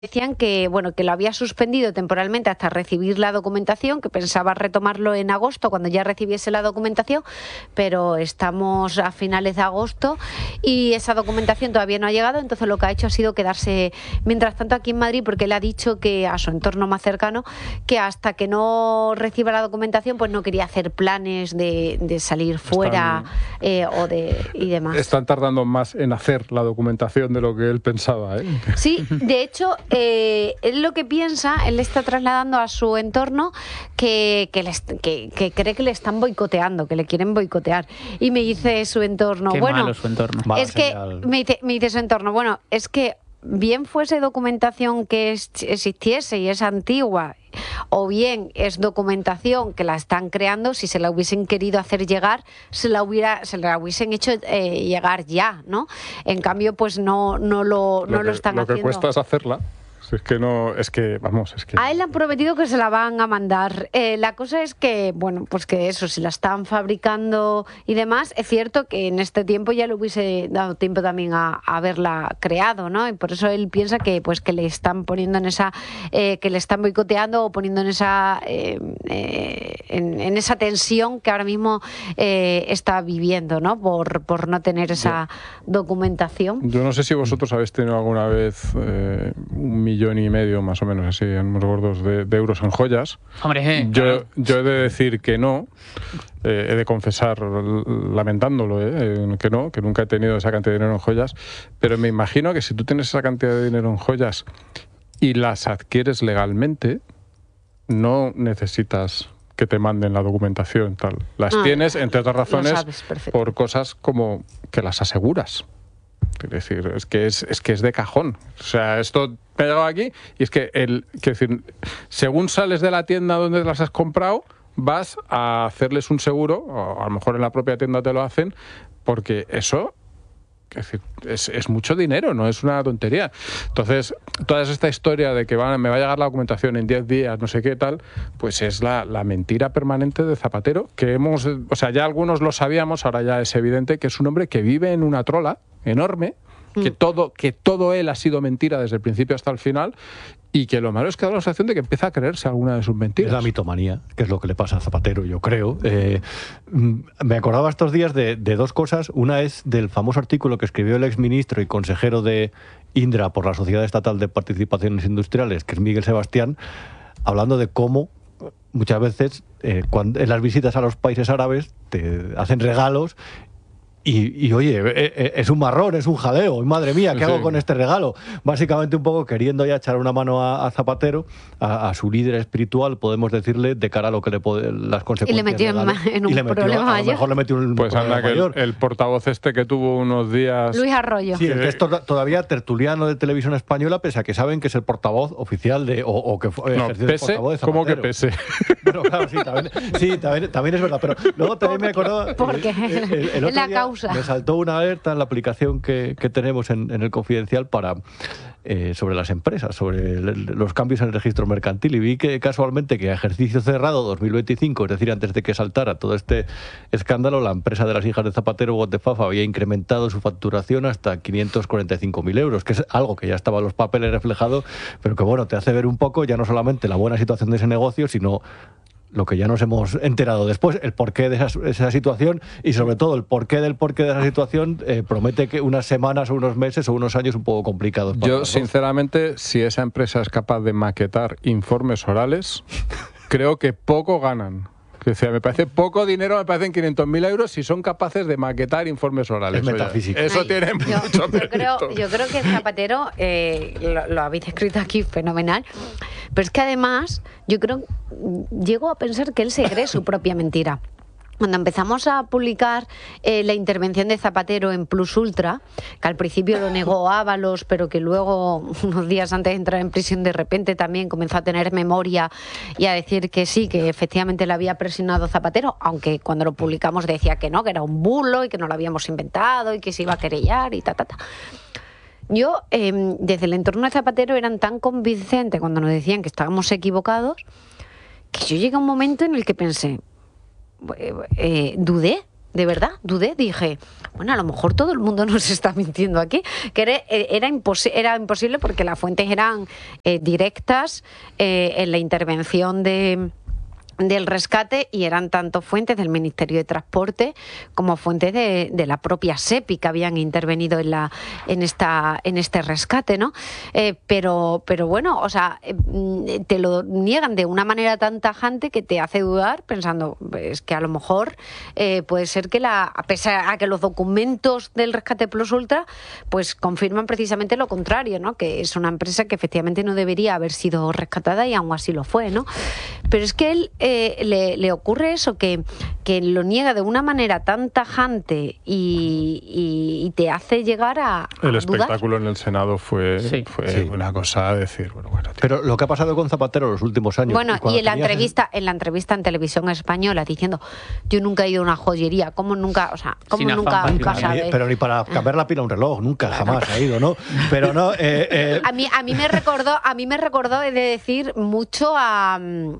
Decían que, bueno, que lo había suspendido temporalmente hasta recibir la documentación, que pensaba retomarlo en agosto cuando ya recibiese la documentación, pero estamos a finales de agosto y esa documentación todavía no ha llegado. Entonces lo que ha hecho ha sido quedarse mientras tanto aquí en Madrid, porque él ha dicho que a su entorno más cercano que hasta que no reciba la documentación pues no quería hacer planes de salir fuera y demás. Están tardando más en hacer la documentación de lo que él pensaba, ¿eh? Sí, de hecho, él lo que piensa, él le está trasladando a su entorno que cree que le están boicoteando, que le quieren boicotear. Y me dice su entorno, Qué bueno, malo su entorno. Es que me dice su entorno, bueno, es que bien fuese documentación que existiese y es antigua, o bien es documentación que la están creando, si se la hubiesen querido hacer llegar, se la hubiesen hecho llegar ya, ¿no? En cambio, pues no lo están haciendo. Lo que cuesta es hacerla. Es que no, es que, vamos, es que... A él le han prometido que se la van a mandar. La cosa es que, bueno, pues que eso, si la están fabricando y demás, es cierto que en este tiempo ya le hubiese dado tiempo también a haberla creado, ¿no? Y por eso él piensa que, pues, que le están poniendo en esa, que le están boicoteando o poniendo en esa, en esa tensión que ahora mismo está viviendo, ¿no? Por no tener esa documentación. Yo no sé si vosotros habéis tenido alguna vez 1,5 millones más o menos, así, en unos gordos de euros en joyas. Hombre, yo he de decir que no, he de confesar lamentándolo, que nunca he tenido esa cantidad de dinero en joyas, pero me imagino que si tú tienes esa cantidad de dinero en joyas y las adquieres legalmente, no necesitas que te manden la documentación, tal. Las tienes, entre otras razones, por cosas como que las aseguras. Es decir, es que es de cajón. O sea, esto me ha llegado aquí y es que según sales de la tienda donde las has comprado, vas a hacerles un seguro, o a lo mejor en la propia tienda te lo hacen, porque eso... Es decir, es mucho dinero, no es una tontería. Entonces, toda esta historia de que me va a llegar la documentación en 10 días, no sé qué tal, pues es la mentira permanente de Zapatero, que ya algunos lo sabíamos, ahora ya es evidente que es un hombre que vive en una trola enorme, que todo él ha sido mentira desde el principio hasta el final, y que lo malo es que da la sensación de que empieza a creerse alguna de sus mentiras. Es la mitomanía, que es lo que le pasa a Zapatero, yo creo. Me acordaba estos días de dos cosas. Una es del famoso artículo que escribió el exministro y consejero de Indra por la Sociedad Estatal de Participaciones Industriales, que es Miguel Sebastián, hablando de cómo muchas veces en las visitas a los países árabes te hacen regalos. Y oye, es un marrón, es un jaleo. Madre mía, ¿qué hago con este regalo? Básicamente un poco queriendo ya echar una mano a Zapatero, a su líder espiritual, podemos decirle, de cara a lo que le puede, las consecuencias. Y le metió en un problema mayor. A lo mejor le metió un pues problema mayor. El portavoz que tuvo unos días... Luis Arroyo. Sí, que es todavía tertuliano de Televisión Española, pese a que saben que es el portavoz oficial de... O que fue pese, portavoz de Zapatero. ¿Cómo que pese? Bueno, claro, también es verdad. Pero luego también me acordaba... Porque el otro día me saltó una alerta en la aplicación que tenemos en el Confidencial sobre las empresas, sobre los cambios en el registro mercantil, y vi que casualmente que a ejercicio cerrado 2025, es decir, antes de que saltara todo este escándalo, la empresa de las hijas de Zapatero, What the Fuck, había incrementado su facturación hasta 545.000 euros, que es algo que ya estaba en los papeles reflejado, pero que bueno, te hace ver un poco ya no solamente la buena situación de ese negocio, sino lo que ya nos hemos enterado después, el porqué de esa situación, y sobre todo el porqué de esa situación promete que unas semanas o unos meses o unos años un poco complicados. Yo, sinceramente, si esa empresa es capaz de maquetar informes orales, creo que poco ganan. O sea, me parece poco dinero, me parecen 500.000 euros si son capaces de maquetar informes orales. Es metafísico. Eso tiene mucho mérito. Yo creo que Zapatero, lo habéis escrito aquí fenomenal, pero es que además yo llego a pensar que él se cree su propia mentira. Cuando empezamos a publicar la intervención de Zapatero en Plus Ultra, que al principio lo negó Ábalos, pero que luego, unos días antes de entrar en prisión, de repente también comenzó a tener memoria y a decir que sí, que efectivamente le había presionado Zapatero, aunque cuando lo publicamos decía que no, que era un bulo y que no lo habíamos inventado y que se iba a querellar y Yo, desde el entorno de Zapatero, eran tan convincentes cuando nos decían que estábamos equivocados, que yo llegué a un momento en el que pensé... dudé. de verdad, dudé, dije, bueno, a lo mejor todo el mundo nos está mintiendo aquí, que era imposible porque las fuentes eran directas en la intervención del rescate, y eran tanto fuentes del Ministerio de Transporte como fuentes de la propia SEPI que habían intervenido en este rescate, ¿no? Pero bueno, o sea, te lo niegan de una manera tan tajante que te hace dudar, pensando, es que a lo mejor puede ser que a pesar a que los documentos del Rescate Plus Ultra pues confirman precisamente lo contrario, ¿no? Que es una empresa que efectivamente no debería haber sido rescatada, y aún así lo fue, ¿no? Pero es que él le ocurre eso, que lo niega de una manera tan tajante y te hace llegar a el dudar. Espectáculo en el Senado fue una cosa de decir, bueno, tío. Pero lo que ha pasado con Zapatero en los últimos años... Bueno, y en la entrevista en Televisión Española diciendo, yo nunca he ido a una joyería, ¿cómo nunca? O sea, ¿cómo nunca sabe? Pero ni para cambiar la pila a un reloj, nunca, jamás ha ido, ¿no? Pero no... A mí me recordó, he de decir, mucho a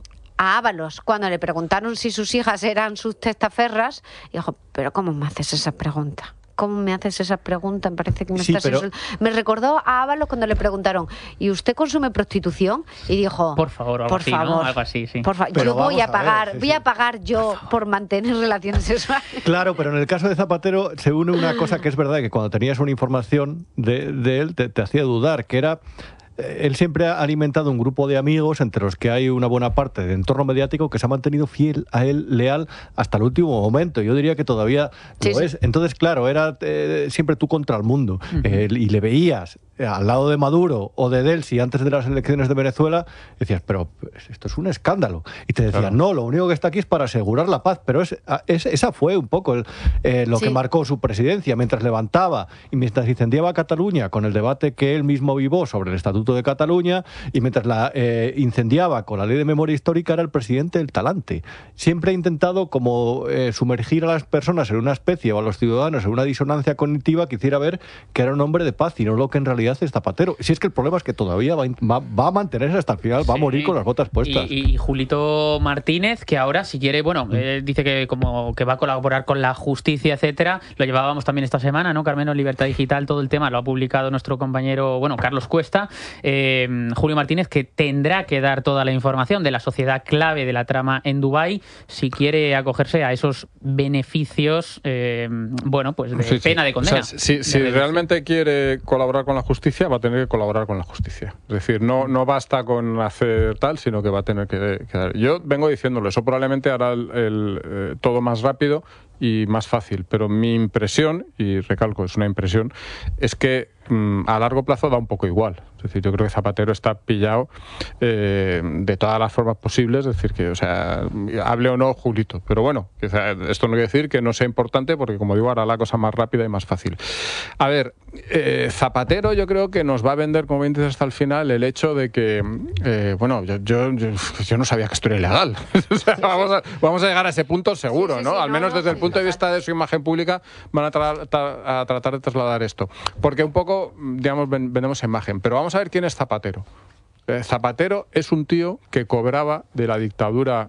Ábalos, cuando le preguntaron si sus hijas eran sus testaferras, y dijo, pero ¿cómo me haces esa pregunta? ¿Cómo me haces esa pregunta? Me parece que me recordó a Ábalos cuando le preguntaron, ¿y usted consume prostitución? Y dijo, por favor, algo así, ¿no? Algo así, sí. Por favor, yo voy a pagar yo por mantener relaciones sexuales. Claro, pero en el caso de Zapatero se une una cosa que es verdad, que cuando tenías una información de él te hacía dudar, que era... Él siempre ha alimentado un grupo de amigos entre los que hay una buena parte de entorno mediático que se ha mantenido fiel a él, leal hasta el último momento. Yo diría que todavía lo es. Entonces, claro, era siempre tú contra el mundo. Y le veías al lado de Maduro o de Delcy antes de las elecciones de Venezuela, decías, pero esto es un escándalo. Y te decían, no, lo único que está aquí es para asegurar la paz. Pero esa fue un poco lo que marcó su presidencia. Mientras levantaba y mientras incendiaba Cataluña con el debate que él mismo vivó sobre el Estatuto de Cataluña, y mientras la incendiaba con la ley de memoria histórica, era el presidente del talante. Siempre ha intentado como sumergir a las personas en una especie, o a los ciudadanos en una disonancia cognitiva que hiciera ver que era un hombre de paz y no lo que en realidad es Zapatero. Si es que el problema es que todavía va a mantenerse hasta el final, va a morir con las botas puestas. Y Julito Martínez, que ahora, si quiere, bueno, dice que como que va a colaborar con la justicia, etcétera. Lo llevábamos también esta semana, ¿no? Carmelo, Libertad Digital, todo el tema lo ha publicado nuestro compañero, bueno, Carlos Cuesta. Julio Martínez, que tendrá que dar toda la información de la sociedad clave de la trama en Dubái si quiere acogerse a esos beneficios, bueno, pues de pena de condena. O sea, si realmente quiere colaborar con la justicia, va a tener que colaborar con la justicia. Es decir, no basta con hacer tal, sino que va a tener que dar. Yo vengo diciéndolo, eso probablemente hará todo más rápido y más fácil, pero mi impresión, y recalco, es una impresión, es que a largo plazo da un poco igual. Es decir, yo creo que Zapatero está pillado de todas las formas posibles, es decir, que, o sea, hable o no Julito, pero bueno, esto no quiere decir que no sea importante, porque como digo, hará la cosa más rápida y más fácil. A ver, Zapatero yo creo que nos va a vender, como bien dices, hasta el final, el hecho de que, bueno, yo no sabía que esto era ilegal. O sea, vamos a llegar a ese punto seguro, ¿no? Al menos desde el punto de vista de su imagen pública van a tratar de trasladar esto. Porque un poco, digamos, vendemos imagen. Pero vamos a ver quién es Zapatero. Zapatero es un tío que cobraba de la dictadura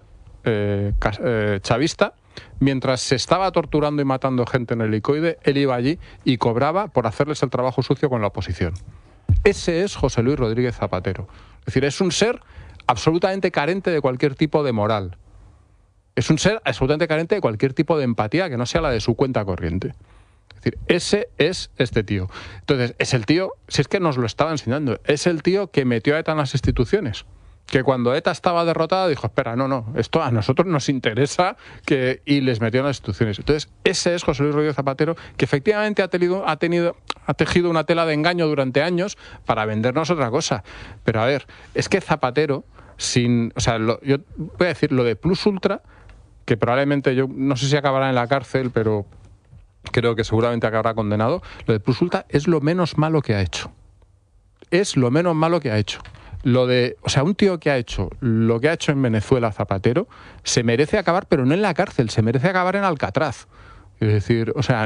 chavista. Mientras se estaba torturando y matando gente en el Helicoide, él iba allí y cobraba por hacerles el trabajo sucio con la oposición. Ese es José Luis Rodríguez Zapatero. Es decir, es un ser absolutamente carente de cualquier tipo de moral. Es un ser absolutamente carente de cualquier tipo de empatía que no sea la de su cuenta corriente. Es decir, ese es este tío. Entonces, es el tío, si es que nos lo estaba enseñando, es el tío que metió a ETA en las instituciones. Que cuando ETA estaba derrotada dijo, espera, no, esto a nosotros nos interesa, y les metió en las instituciones. Entonces, ese es José Luis Rodríguez Zapatero, que efectivamente ha tejido una tela de engaño durante años para vendernos otra cosa. Pero a ver, es que Zapatero, yo voy a decir, lo de Plus Ultra, que probablemente, yo no sé si acabará en la cárcel, pero creo que seguramente acabará condenado, lo de Plus Ultra es lo menos malo que ha hecho. Es lo menos malo que ha hecho. Un tío que ha hecho lo que ha hecho en Venezuela, Zapatero, se merece acabar, pero no en la cárcel, se merece acabar en Alcatraz. Es decir, o sea,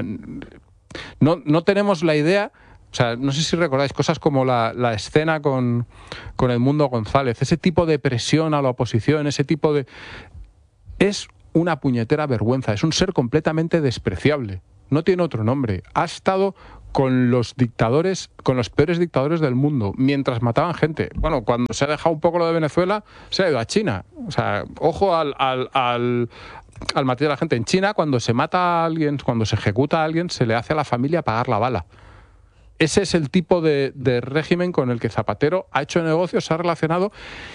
no tenemos la idea. O sea, no sé si recordáis cosas como la escena con Edmundo González, ese tipo de presión a la oposición, ese tipo de... Es una puñetera vergüenza, es un ser completamente despreciable, no tiene otro nombre. Ha estado con los dictadores, con los peores dictadores del mundo, mientras mataban gente. Bueno, cuando se ha dejado un poco lo de Venezuela, se ha ido a China. O sea, ojo al matiz de la gente. En China, cuando se mata a alguien, cuando se ejecuta a alguien, se le hace a la familia pagar la bala. Ese es el tipo de régimen con el que Zapatero ha hecho negocios, se ha relacionado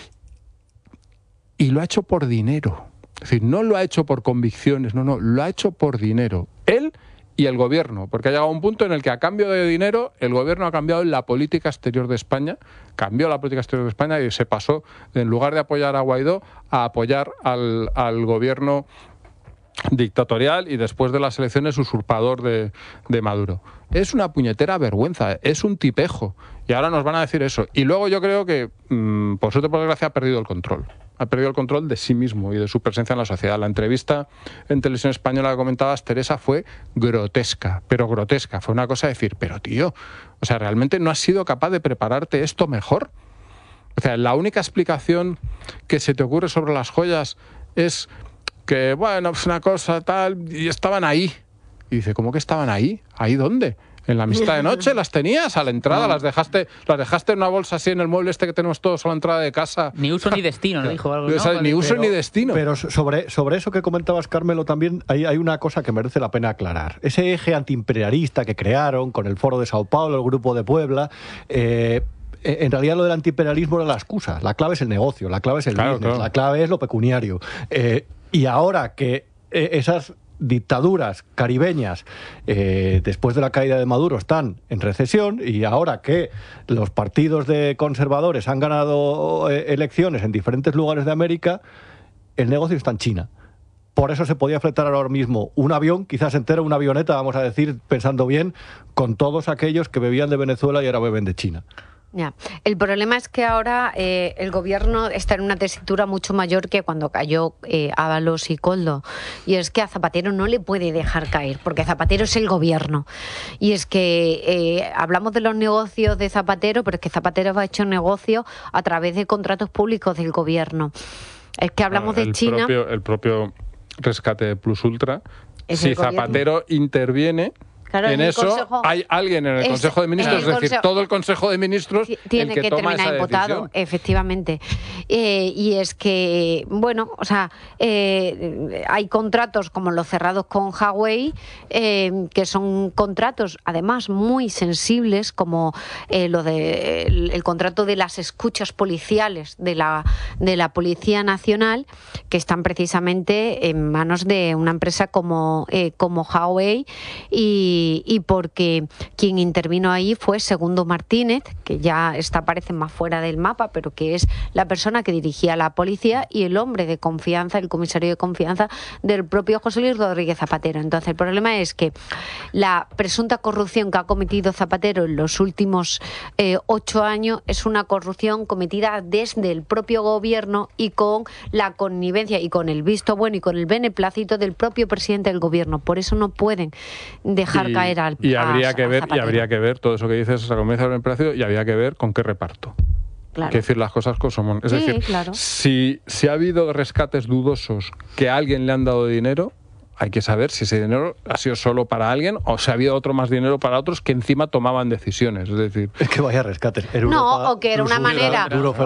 y lo ha hecho por dinero. Es decir, no lo ha hecho por convicciones, no, lo ha hecho por dinero. Él y el gobierno, porque ha llegado un punto en el que a cambio de dinero el gobierno ha cambiado la política exterior de España, cambió la política exterior de España y se pasó, en lugar de apoyar a Guaidó, a apoyar al gobierno dictatorial y después de las elecciones usurpador de Maduro. Es una puñetera vergüenza, es un tipejo y ahora nos van a decir eso. Y luego yo creo que, por suerte por desgracia, ha perdido el control. Ha perdido el control de sí mismo y de su presencia en la sociedad. La entrevista en Televisión Española que comentabas, Teresa, fue grotesca, pero grotesca. Fue una cosa de decir, pero tío, o sea, ¿realmente no has sido capaz de prepararte esto mejor? O sea, la única explicación que se te ocurre sobre las joyas es que, bueno, pues una cosa tal, y estaban ahí. Y dice, ¿cómo que estaban ahí? ¿Ahí dónde? ¿En la amistad de noche las tenías a la entrada? ¿Las dejaste en una bolsa así en el mueble este que tenemos todos a la entrada de casa? Ni uso ni destino, ¿no? Dijo algo. Ni uso ni destino. Pero sobre eso que comentabas, Carmelo, también hay una cosa que merece la pena aclarar. Ese eje antiimperialista que crearon con el Foro de Sao Paulo, el Grupo de Puebla, en realidad lo del antiimperialismo era la excusa. La clave es el negocio, la clave es el business, claro. La clave es lo pecuniario. Y ahora que esas dictaduras caribeñas después de la caída de Maduro están en recesión y ahora que los partidos de conservadores han ganado elecciones en diferentes lugares de América, el negocio está en China. Por eso se podía fletar ahora mismo un avión, quizás entero, una avioneta, vamos a decir, pensando bien, con todos aquellos que bebían de Venezuela y ahora beben de China. Ya. El problema es que ahora el gobierno está en una tesitura mucho mayor que cuando cayó Ábalos y Koldo. Y es que a Zapatero no le puede dejar caer, porque Zapatero es el gobierno. Y es que hablamos de los negocios de Zapatero, pero es que Zapatero ha hecho negocio a través de contratos públicos del gobierno. Es que hablamos de China. El propio rescate de Plus Ultra, si Zapatero interviene... Claro, en eso Consejo, hay alguien en el Consejo de Ministros, es decir, todo el Consejo de Ministros tiene el que toma terminar esa imputado, decisión. Efectivamente. Y es que, bueno, o sea, hay contratos como los cerrados con Huawei, que son contratos, además, muy sensibles, como lo de el contrato de las escuchas policiales de la Policía Nacional, que están precisamente en manos de una empresa como Huawei y porque quien intervino ahí fue Segundo Martínez, que ya parece más fuera del mapa, pero que es la persona que dirigía la policía y el hombre de confianza, el comisario de confianza del propio José Luis Rodríguez Zapatero. Entonces, el problema es que la presunta corrupción que ha cometido Zapatero en los últimos 8 años es una corrupción cometida desde el propio gobierno y con la connivencia y con el visto bueno y con el beneplácito del propio presidente del gobierno. Por eso no pueden dejar caer al habría que ver Zapatero. Y habría que ver todo eso que dices, esa conveniencia del beneplácito, y habría que ver con qué reparto. Claro. Hay que decir las cosas como son. Es decir, claro. si ha habido rescates dudosos que a alguien le han dado dinero, hay que saber si ese dinero ha sido solo para alguien o si ha habido otro más dinero para otros que encima tomaban decisiones. Es decir, es que vaya rescate. O que era una manera.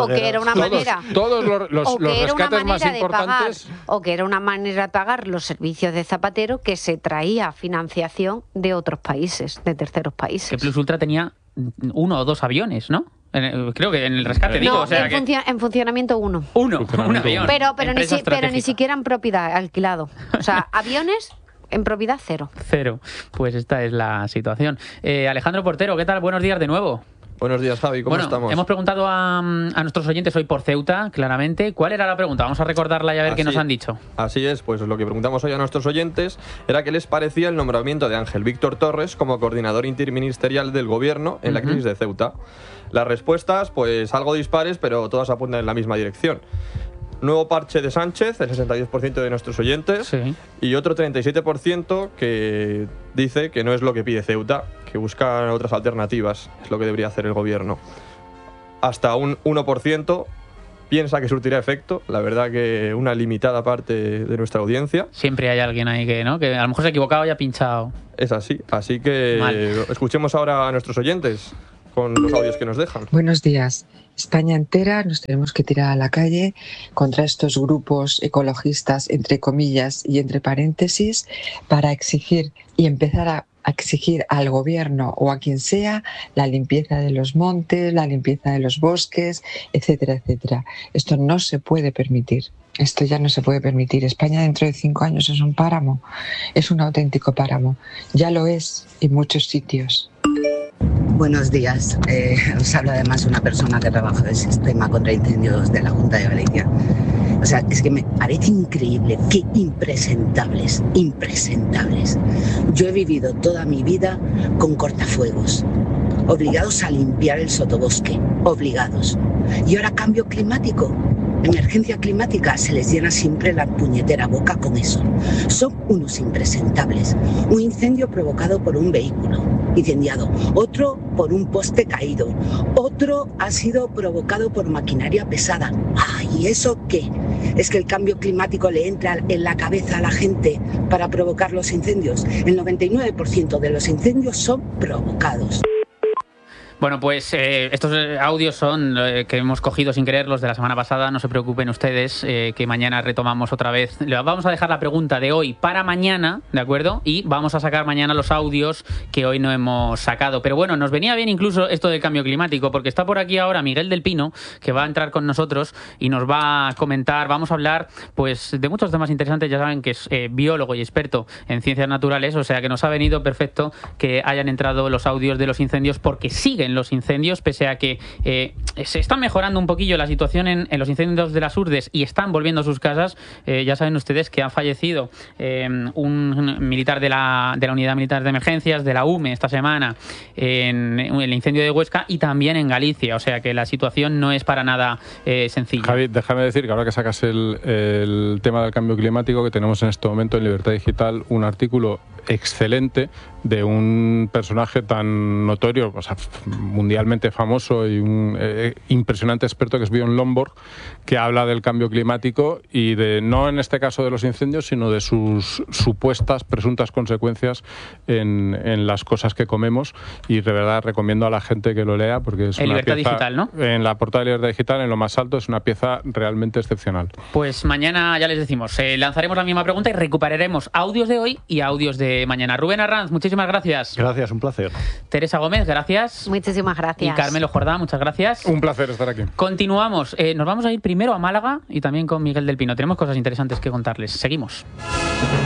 Todos los rescates más importantes. O que era una manera de pagar los servicios de Zapatero que se traía financiación de otros países, de terceros países. Que Plus Ultra tenía 1 o 2 aviones, ¿no? Creo que en el rescate digo, o sea en funcionamiento un avión. Pero ni siquiera en propiedad, alquilado. O sea, aviones en propiedad cero. Pues esta es la situación. Alejandro Portero, ¿qué tal? Buenos días de nuevo. Buenos días, Javi, ¿cómo estamos? Hemos preguntado a nuestros oyentes hoy por Ceuta, claramente. ¿Cuál era la pregunta? Vamos a recordarla y a ver qué nos han dicho. Así es, pues lo que preguntamos hoy a nuestros oyentes era qué les parecía el nombramiento de Ángel Víctor Torres como coordinador interministerial del gobierno en la crisis de Ceuta. Las respuestas, pues algo dispares, pero todas apuntan en la misma dirección. Nuevo parche de Sánchez, el 62% de nuestros oyentes, y otro 37% que dice que no es lo que pide Ceuta, que busca otras alternativas, es lo que debería hacer el gobierno. Hasta un 1% piensa que surtirá efecto. La verdad que una limitada parte de nuestra audiencia. Siempre hay alguien ahí que, ¿no?, que a lo mejor se ha equivocado y ha pinchado. Es así. Así que escuchemos ahora a nuestros oyentes con los audios que nos dejan. Buenos días. España entera nos tenemos que tirar a la calle contra estos grupos ecologistas, entre comillas y entre paréntesis, para exigir y empezar a exigir al gobierno o a quien sea la limpieza de los montes, la limpieza de los bosques, etcétera, etcétera. Esto no se puede permitir. Esto ya no se puede permitir. España dentro de 5 años es un páramo, es un auténtico páramo. Ya lo es en muchos sitios. Buenos días. Os habla además una persona que trabaja en el sistema contra incendios de la Junta de Galicia. O sea, es que me parece increíble, qué impresentables. Yo he vivido toda mi vida con cortafuegos, obligados a limpiar el sotobosque, obligados. Y ahora cambio climático, emergencia climática, se les llena siempre la puñetera boca con eso. Son unos impresentables. Un incendio provocado por un vehículo incendiado, otro por un poste caído, otro ha sido provocado por maquinaria pesada. ¿Y eso qué? ¿Es que el cambio climático le entra en la cabeza a la gente para provocar los incendios? El 99% de los incendios son provocados. Bueno, pues estos audios son que hemos cogido sin querer, los de la semana pasada. No se preocupen ustedes, que mañana retomamos otra vez. Vamos a dejar la pregunta de hoy para mañana, ¿de acuerdo? Y vamos a sacar mañana los audios que hoy no hemos sacado. Pero bueno, nos venía bien incluso esto del cambio climático, porque está por aquí ahora Miguel del Pino, que va a entrar con nosotros y nos va a comentar. Vamos a hablar pues de muchos temas interesantes. Ya saben que es biólogo y experto en ciencias naturales, o sea que nos ha venido perfecto que hayan entrado los audios de los incendios, porque siguen los incendios, pese a que se está mejorando un poquillo la situación en los incendios de las Urdes y están volviendo a sus casas. Ya saben ustedes que ha fallecido un militar de la Unidad Militar de Emergencias, de la UME, esta semana, en el incendio de Huesca, y también en Galicia, o sea que la situación no es para nada sencilla. Javi, déjame decir que ahora que sacas el tema del cambio climático, que tenemos en este momento en Libertad Digital un artículo excelente de un personaje tan notorio, o sea, mundialmente famoso y un impresionante experto, que es Björn Lomborg, que habla del cambio climático y de, no en este caso de los incendios, sino de sus supuestas, presuntas consecuencias en las cosas que comemos, y de verdad recomiendo a la gente que lo lea, porque es en una Libertad pieza, Digital, ¿no? En la portada de Libertad Digital, en lo más alto, es una pieza realmente excepcional. Pues mañana, ya les decimos, lanzaremos la misma pregunta y recuperaremos audios de hoy y audios de mañana. Rubén Arranz, muchísimas gracias. Gracias, un placer. Teresa Gómez, gracias. Muchísimas gracias. Y Carmelo Jordá, muchas gracias. Un placer estar aquí. Continuamos. Nos vamos a ir primero a Málaga y también con Miguel del Pino. Tenemos cosas interesantes que contarles. Seguimos.